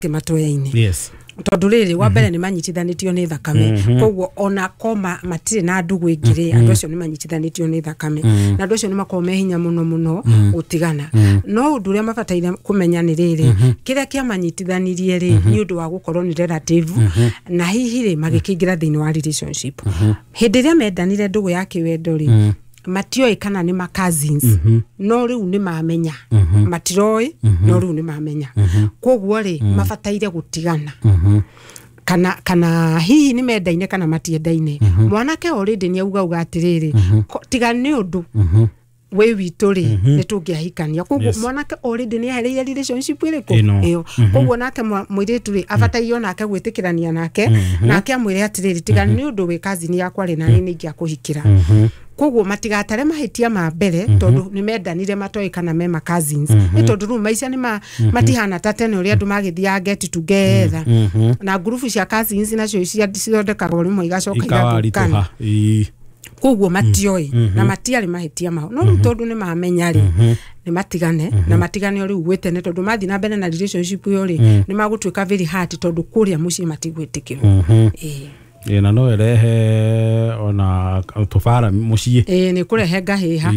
kimatoya-ini yes tondu riri wa mbere ni manyitithanitio ni thakame koguo ona koma matire na ndugu ingire andu acio ni manyitithanitio ni thakame na andu acio ni makome hinya muno utigana no undu ria mabataire kumenya ni riri kiria kia manyitithanirie ri ni undu wa gukorwo ni relative na hihi ri magikingira thiini wa relationship hindi ria mendanire ndugu ya kiwendo ri matioi kana ni ma cousins no riu ni mamenya matiroi no riu ni mamenya koguo ri mabataire gutigana kana hihi ni mendaine kana matiendaine mwanake already ni auga atiriri tigane undu we witu ri ni tungiahikania koguo mwanake already ni ahereire relationship iriku iyo koguo nake muiritu ri abataire nake gwitikirania nake amwire atiriri tigane undu we cousin yakwa ri na ni ngiakuhikira koguo matigatare mahitia ma mbere tondu ni mendanire matoi kana mema cousins ni tondu ru maica ni matihana tatene uri andu magithia get together na group cia cousins nacio ciondekaga rimwe igacoka igakana koguo matioi na matiari mahitia mao no tondu ni mamenya ri ni matigane na matigane uri ugwete tondu mathi na mbere na relationship yo ri ni magutwika very hard tondu kuria muci matigwitikirwo na no erehe ona tofara mucie ni kurehe gahiha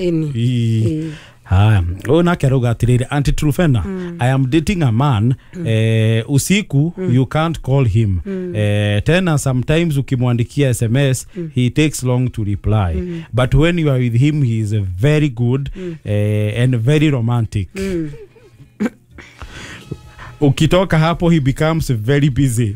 haya ona keruga atiriri anti Trufena I am dating a man usiku you can't call him tena sometimes ukimwandikia SMS he takes long to reply but when you are with him he is very good and very romantic ukitoka hapo he becomes very busy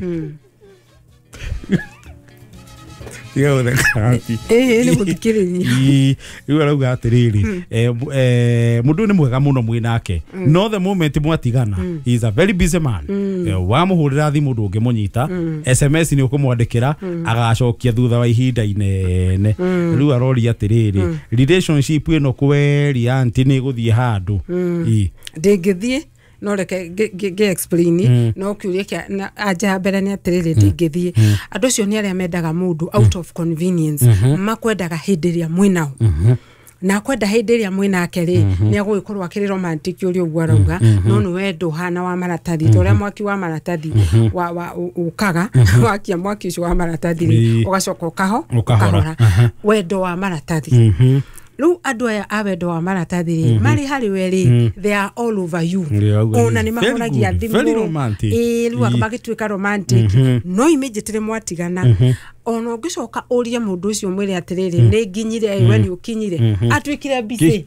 Yo the kati ni muthikiriria iwe rauga atiriri mundu ni mwega muno mwinake no the moment mwatigana he is a very busy man wa muhurira thimu ndungi munyita SMS ni ukumwandikira agacokia thutha wa ihinda inene riu arori atiriri relationship ino kweri anti ni guthie handu ndingithie no reke ge explain no kiuria kia aja mbere ni atiriri ndingithie andu cio ni aria mendaga mundu out of convenience makwendaga hindiria mwinao na kwenda hindiria mwinake ri ni aguikorwa kiri romantic uri ugwa rauga no ni wendo hana wa maratathi toria mwaki wa maratathi wa ukaga wakia mwaki ucio wa maratathi ugacoka ukahora wendo wa maratathi Lu andu aya awendo wa maratathi mari hari weri they are all over you ona ni mahoragia thimu lu akabagitwika romantic no immediately mwatigana ona ngicoka uria mundu ucio mwire atiriri ni nginyire when ukinyire atwikire busy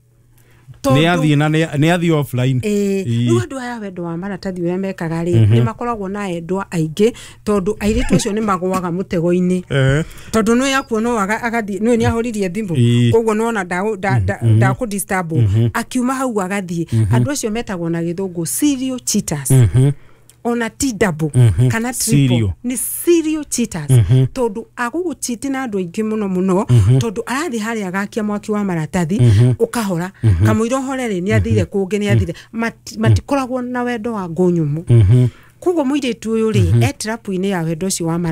ni athi offline lu andu aya wendo wa maratathi uria mekaga ri ni makoragwo na endwa aingi tondu airitu ucio ni magwaga mutego-ini tondu no yakuona agathi no ni ahoririe thimu koguo no na da ku disturb akiuma hau agathi andu acio metagwo na githungu serial cheaters ona T-double kana triple ni serial cheaters tondu aguguchiti na andu aingi muno tondu arathi hari agakia mwaki wa maratathi ukahora kamuiro horere ni athire kungi ni athire matikoragwo na wendo wa ngunyumu kugo muiritu uyu ri etrapu-ini ya wendo cio wa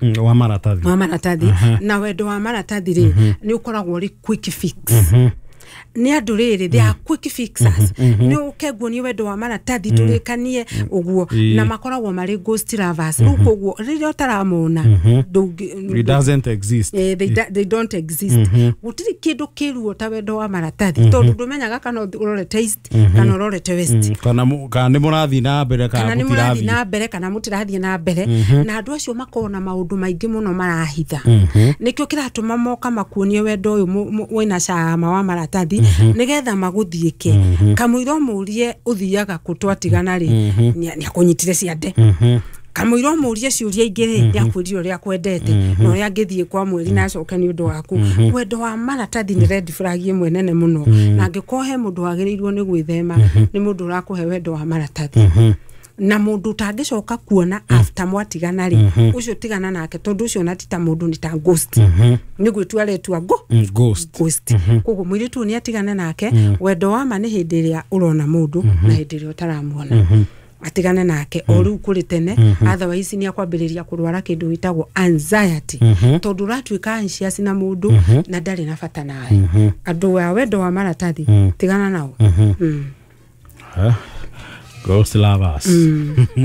maratathi na wendo wa maratathi ri ni ukoragwo ri quick fix ni andu riri they are quick fixers ni ukegwo ni wendo wa maratathi turikanie uguo na makoragwo mari ghost lovers uguo riri utaramona it doesn't exist they don't exist gutiri kindu kiruo ta wendo wa maratathi tondu ndumenyaga kana urore taste kana urore west kana ni murathi na mbere kana mutirathi na mbere na andu acio makona maundu maingi muno marahitha nikio kiratuma moka makuonie wendo uyu wina cama wa maratathi nigetha maguthiike kamuiro murie uthiaga kutwatigana ri ni akunyitire ciande kamuiro murie ciuria ingire ni akwirire uria kwendete no ria ngithie kwa mweri na acoka ni undu waku wendo wa maratathi ni red flag imwe nene muno na ngikohe mundu wagirirwo ni gwithema ni mundu urakuhe wendo wa maratathi na mundu tangicoka kuona after mwatigana ri ucio tigana nake tondu ucio natita mundu ni ta ghost ni gwitua retua ghost koguo mwiritu ni atigana nake wendo wa ma ni hindi ria urona mundu na hindi ria utaramuona atigane nake oru kuri tene otherwise ni akwambiriria kurwara kindu witagwo anxiety tondu ratwika anxious na mundu na ndari na bata nawe andu wa wendo wa maratathi tigana nao Ghost lovers.